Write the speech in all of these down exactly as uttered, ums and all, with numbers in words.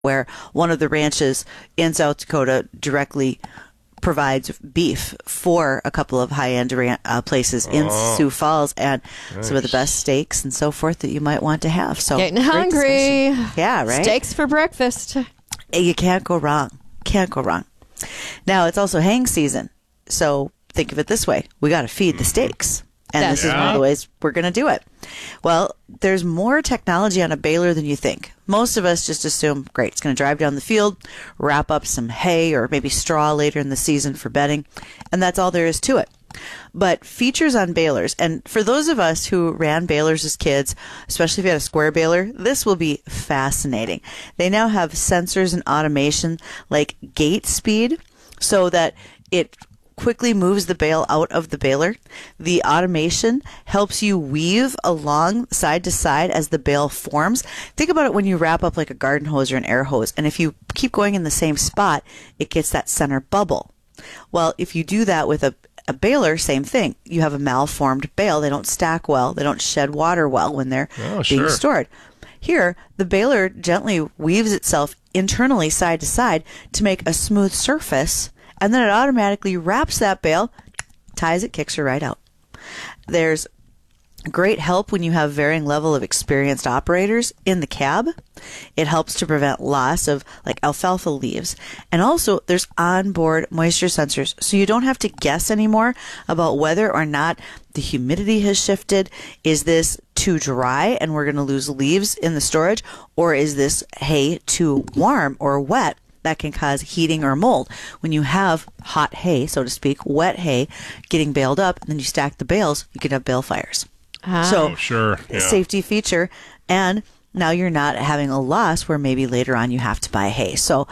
where one of the ranches in South Dakota directly provides beef for a couple of high-end ran- uh, places in Oh, Sioux Falls, and nice. some of the best steaks and so forth that you might want to have. So Getting great hungry. discussion. Yeah, right? Steaks for breakfast. You can't go wrong. Can't go wrong. Now, it's also hang season. So think of it this way. We got to feed the steaks. And That's this is one of Yeah. the ways we're going to do it. Well, there's more technology on a baler than you think. Most of us just assume, great, it's going to drive down the field, wrap up some hay or maybe straw later in the season for bedding, and that's all there is to it. But features on balers, and for those of us who ran balers as kids, especially if you had a square baler, this will be fascinating. They now have sensors and automation like gate speed so that it quickly moves the bale out of the baler. The automation helps you weave along side to side as the bale forms. Think about it when you wrap up like a garden hose or an air hose, and if you keep going in the same spot, it gets that center bubble. Well, if you do that with a A baler, same thing. You have a malformed bale. They don't stack well. They don't shed water well when they're Oh, being sure. stored. Here, the baler gently weaves itself internally side to side to make a smooth surface, and then it automatically wraps that bale, ties it, kicks her right out. There's great help when you have varying level of experienced operators in the cab. It helps to prevent loss of like alfalfa leaves. And also there's onboard moisture sensors, so you don't have to guess anymore about whether or not the humidity has shifted. Is this too dry and we're going to lose leaves in the storage, or is this hay too warm or wet that can cause heating or mold? When you have hot hay, so to speak, wet hay getting baled up, and then you stack the bales, you could have bale fires. Ah. So, Oh, sure. Yeah. safety feature, and now you're not having a loss where maybe later on you have to buy hay. So,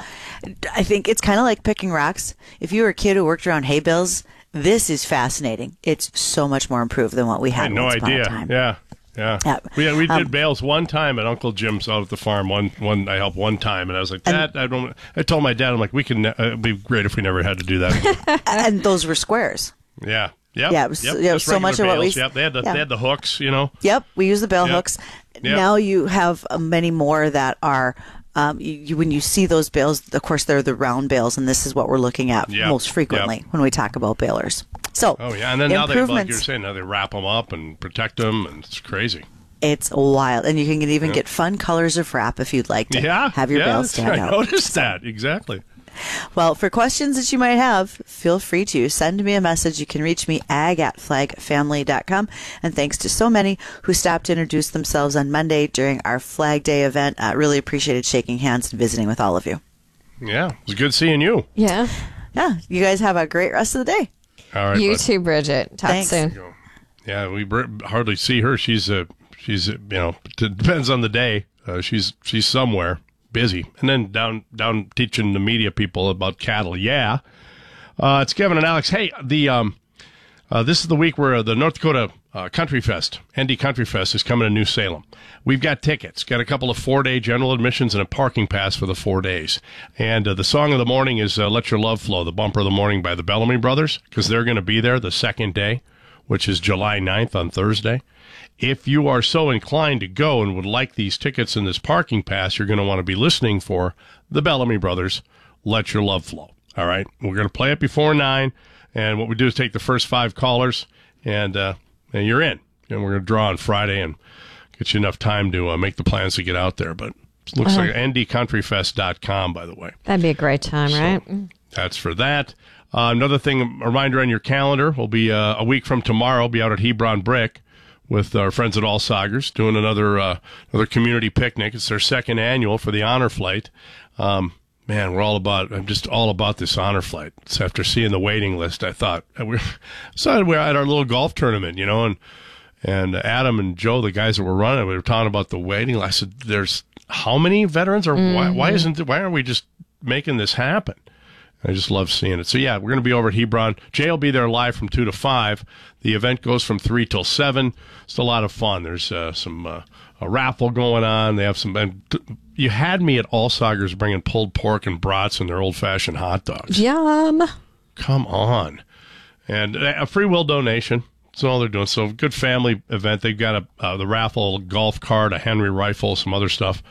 I think it's kind of like picking rocks. If you were a kid who worked around hay bales, this is fascinating. It's so much more improved than what we I had had no once upon a idea. time. Yeah. Yeah. Yeah. We, we did Um, bales one time at Uncle Jim's out at the farm. One, one, I helped one time, and I was like, that, I don't, I told my dad, I'm like, we can, uh, it'd be great if we never had to do that. And those were squares. Yeah. Yep. Yeah, it was- yep. yeah, Just so much regular of what we- bales. Yep. They had the, yeah. they had the hooks, you know. Yep, we use the bale Yep. hooks. Yep. Now you have uh, many more that are, um, you, you, when you see those bales, of course, they're the round bales, and this is what we're looking at Yep. most frequently Yep. when we talk about balers. So, Oh, yeah. And then now they, like improvements, you're saying, now they wrap them up and protect them, and it's crazy. it's wild. And you can even get fun colors of wrap if you'd like to Yeah. have your yeah, bales that's- stand I out. noticed that. Exactly. Well, for questions that you might have, feel free to send me a message. You can reach me, ag at flag family dot com. And thanks to so many who stopped to introduce themselves on Monday during our Flag Day event. I really appreciated shaking hands and visiting with all of you. Yeah. It was good seeing you. Yeah. Yeah, you guys have a great rest of the day. All right. You bud. too, Bridget. Talk Thanks. soon. Yeah, we br- hardly see her. She's uh, she's uh, you know, it depends on the day. Uh, she's she's somewhere busy, and then down down teaching the media people about cattle. Yeah, uh, it's Kevin and Alex. Hey, the um, uh, this is the week where uh, the North Dakota uh, Country Fest, N D Country Fest, is coming to New Salem. We've got tickets, got a couple of four-day general admissions and a parking pass for the four days. And uh, the song of the morning is uh, "Let Your Love Flow," the bumper of the morning by the Bellamy Brothers, because they're going to be there the second day, which is July ninth on Thursday. If you are so inclined to go and would like these tickets and this parking pass, you're going to want to be listening for the Bellamy Brothers, "Let Your Love Flow." All right? We're going to play it before nine, and what we do is take the first five callers, and, uh, and you're in. And we're going to draw on Friday and get you enough time to uh, make the plans to get out there. But it looks Uh-huh. like N D country fest dot com, by the way. That'd be a great time, right? That's for that. Uh, another thing, a reminder on your calendar, we'll be uh, a week from tomorrow, be out at Hebron Brick with our friends at All Saggers, doing another uh, another community picnic. It's their second annual for the Honor Flight. Um, man, we're all about, I'm just all about this Honor Flight. So after seeing the waiting list, I thought, we so we're at our little golf tournament, you know, and and Adam and Joe, the guys that were running, we were talking about the waiting list. I said, there's how many veterans, or mm-hmm. why, why isn't, why aren't we just making this happen? I just love seeing it. So, yeah, we're going to be over at Hebron. Jay will be there live from two to five. The event goes from three till seven. It's a lot of fun. There's uh, some uh, a raffle going on. They have some. And you had me at All Saggers bringing pulled pork and brats and their old-fashioned hot dogs. Yum. Come on. And a free will donation. That's all they're doing. So, good family event. They've got a uh, the raffle, a golf cart, a Henry rifle, some other stuff.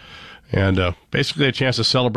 and uh, basically a chance to celebrate